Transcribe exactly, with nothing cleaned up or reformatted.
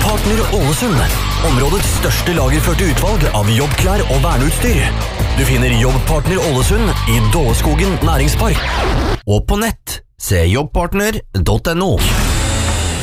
Jobbpartner Ålesund. Områdets største lagerførte utvalg av jobbklær og verneutstyr. Du finner Jobbpartner Ålesund i Dåleskogen næringspark. Og på nett, se jobbpartner punktum no.